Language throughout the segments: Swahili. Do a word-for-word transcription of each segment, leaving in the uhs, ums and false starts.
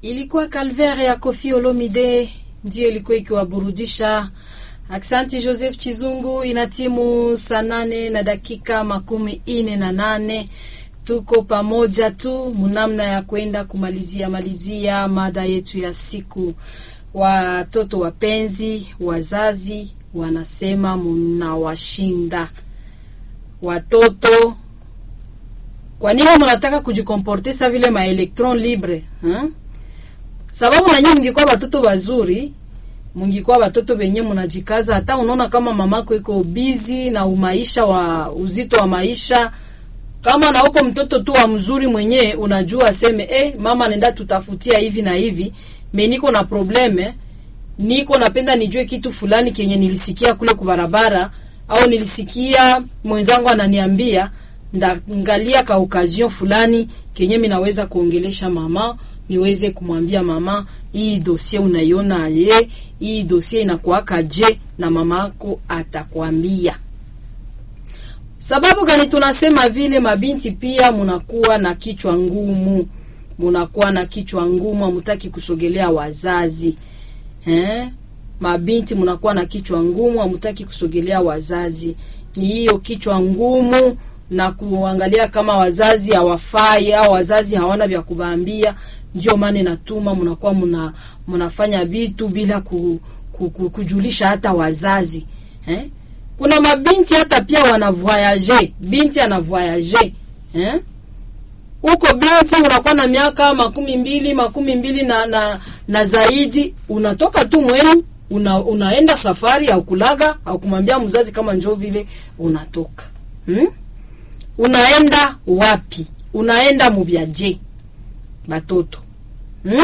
Ilikuwa Calvaire ya Koffi Olomide ndio ilikuwa ikiwaburudisha. Aksanti Joseph Chizungu. Inatimu saa nane na dakika makumi ine na nane. Tuko pamoja tu munamna ya kwenda kumalizia malizia mada yetu ya siku. Watoto wapenzi, wazazi wanasema mnawashinda watoto. Kwa nini mnataka kujikomporte sa vile ma electron libre, ha? Sababu na nyinyi mngekuwa watoto wazuri, mngekuwa watoto wenye mnajikaza. Hata unaona kama mamako iko busy na umaisha wa uzito wa maisha, kama na uko mtoto tu wa mzuri mwenye unajua aseme eh mama nenda tutafutia hivi na hivi, mimi niko na probleme, niko napenda nijue kitu fulani kenye nilisikia kule kwa barabara au nilisikia mwenzangu ananiambia, ndaangalia ka occasion fulani kenye mimi naweza kuongelesha mama, niweze kumwambia mama hii dossier unaiona ye, hii dossier inakuaka je, na mamako atakwambia. Sababu gani tunasema vile? Mabinti pia munakuwa na kichwa ngumu, munakuwa na kichwa ngumu, hamtaki kusogelea wazazi. Eh? Mabinti munakuwa na kichwa ngumu, hamtaki kusogelea wazazi. Ni hiyo kichwa ngumu na kuangalia kama wazazi hawafai au wazazi hawana vya kubaambia, ndio maana natuma mnakuwa mna mnafanya vitu bila ku, ku, ku, kujulisha hata wazazi. Eh? Kuna mabinti hata pia wana voyager, binti ana voyager. Eh? Uko binti unakuwa na miaka makumi mbili, makumi mbili na, na, na zaidi, unatoka tu mwenu, una, unaenda safari au kulaga au kumwambia mzazi kama njoo vile unatoka. Hmm? Unaenda wapi? Unaenda mubiaje batoto? Hmm?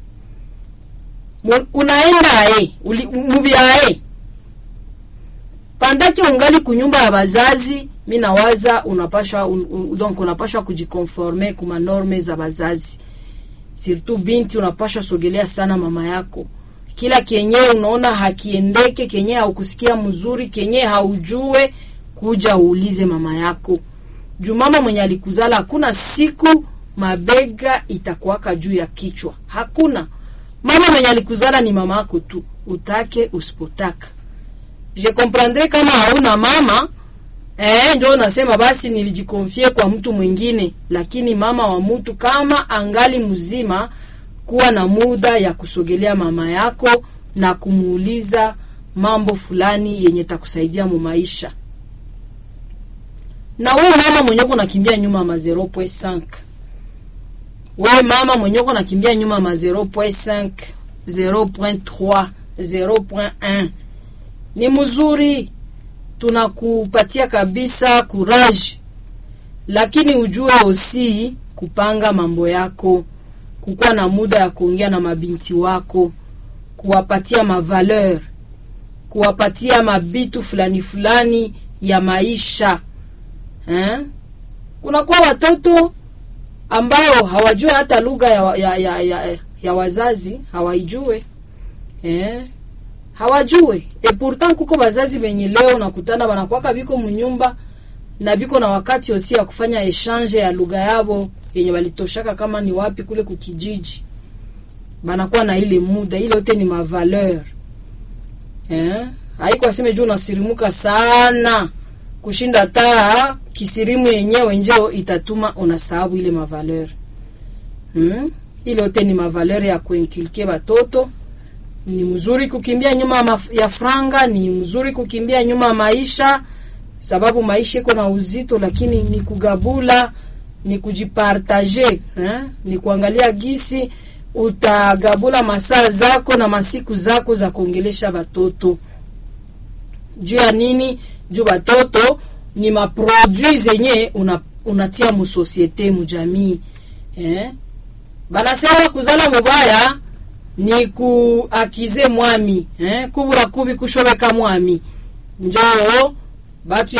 Unaenda eh mubiae pandake ungali kunyumba ya bazazi. Mimi nawaza unapasha un, un, donc unapasha kujikonforme kuma norme za bazazi. Surtout binti unapasha sogelea sana mama yako. Kila kenye unaona hakiendeke, kenye haukusikia mzuri, kenye haujue, kuja uulize mama yako. Juu mama mwenye alikuzala hakuna siku mabega itakuwaka juu ya kichwa. Hakuna. Mama mwenye alikuzala ni mama yako tu, utake usipotaka. Je comprendrai kama hauna mama, eh ndio nasema basi nilijikonfie kwa mtu mwingine, lakini mama wa mtu kama angali mzima, kuwa na muda ya kusogelea mama yako na kumuuliza mambo fulani yenye takusaidia mu maisha. Na wewe mama mwenye uko nakimbia nyuma ma zero point cinq. Wewe mama mwenye uko nakimbia nyuma ma zero point cinq, zero point trois, zero point un. Ni mzuri, tunakupatia kabisa courage, lakini ujue osi kupanga mambo yako, kukuwa na muda ya kuongea na mabinti wako, kuwapatia mavaleur, kuwapatia mabitu fulani fulani ya maisha. Eh? Kuna kwa watoto ambao hawajui hata lugha ya, ya, ya, ya, ya wazazi, hawaijue. Eh? Hawajue. E pourtant kuko wazazi wenye leo nakutana wanakuwa biko mnyumba na biko na wakati osi ya kufanya exchange ya lugha yao yenye walitoshaka kama ni wapi kule kukijiji. Banakuwa na ile muda, ile yote ni mavaleur. Eh? Haiko aseme juu unasirimuka sana kushinda taa kisirimu yenyewe njoo itatuma unasahabu ile mavaleur. Hmm? Ile yote ni mavaleur ya kuinculquer watoto. Ni mzuri kukimbia nyuma ya franga, ni mzuri kukimbia nyuma maisha, sababu maisha iko na uzito, lakini ni kugabula, ni kujipartager, eh? Ni kuangalia gisi utagabula masaa zako na masiku zako za kuongelesha watoto. Juu ya nini? Juu watoto ni maproduits zenye una, unatia mu societe, mu jamii. Eh? Banasema kuzala mubaya ni kuakize mwami, eh? Kubura kubi kushobeka mwami. Njoo batu